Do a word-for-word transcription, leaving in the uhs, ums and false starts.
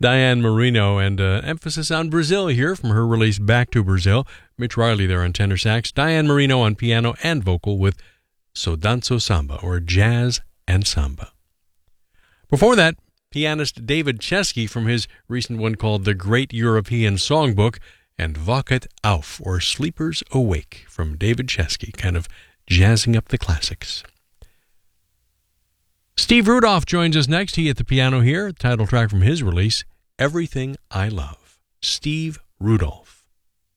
Diane Marino, and uh, emphasis on Brazil here from her release Back to Brazil. Mitch Riley there on tenor sax, Diane Marino on piano and vocal with So Danzo Samba, or Jazz and Samba. Before that, pianist David Chesky from his recent one called The Great European Songbook, and Wacht auf, or Sleepers Awake, from David Chesky, kind of jazzing up the classics. Steve Rudolph joins us next. He at the piano here, title track from his release, Everything I Love. Steve Rudolph.